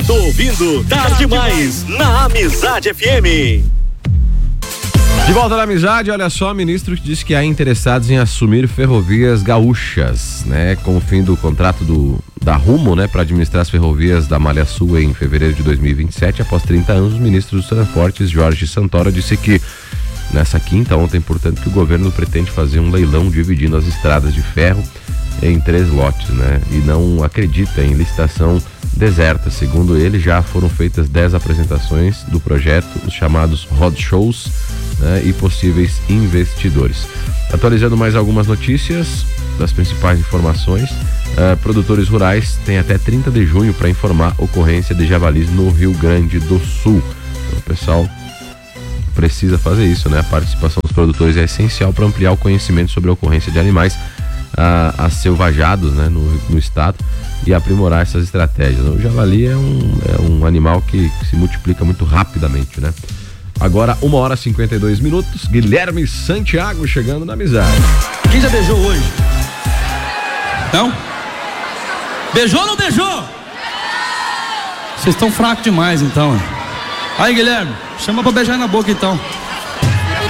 tô ouvindo Tarde Mais na Amizade FM. De volta na Amizade, olha só, o ministro disse que há interessados em assumir ferrovias gaúchas, né? Com o fim do contrato da Rumo, né? Para administrar as ferrovias da Malha Sul em fevereiro de 2027, após 30 anos, o ministro dos Transportes, Jorge Santoro, disse que nessa quinta, ontem, portanto, que o governo pretende fazer um leilão dividindo as estradas de ferro em 3 lotes, né? E não acredita em licitação deserta. Segundo ele, já foram feitas 10 apresentações do projeto, os chamados roadshows, né? E possíveis investidores. Atualizando mais algumas notícias das principais informações, produtores rurais têm até 30 de junho para informar ocorrência de javalis no Rio Grande do Sul. Então, o pessoal precisa fazer isso, né? A participação dos produtores é essencial para ampliar o conhecimento sobre a ocorrência de animais acelvajados, né, no estado, e aprimorar essas estratégias. O javali é um animal que se multiplica muito rapidamente, né? Agora 1h52, Guilherme Santiago chegando na Amizade. Quem já beijou hoje? Não? Beijou ou não beijou? Vocês estão fracos demais então. Aí, Guilherme, chama pra beijar na boca então.